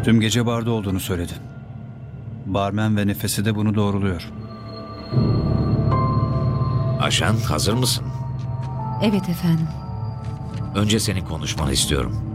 Tüm gece barda olduğunu söyledi. Barmen ve nefesi de bunu doğruluyor. Ajan, hazır mısın? Evet efendim. Önce senin konuşmanı istiyorum.